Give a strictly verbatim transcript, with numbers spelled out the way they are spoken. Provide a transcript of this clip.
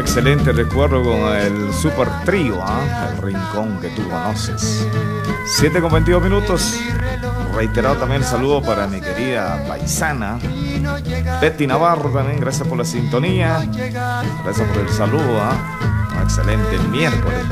excelente recuerdo con el super trío, ¿eh? El rincón que tú conoces. siete con veintidós minutos. Reiterado también el saludo para mi querida paisana Betty Navarro también. Gracias por la sintonía. Gracias por el saludo, ¿eh? Un excelente miércoles.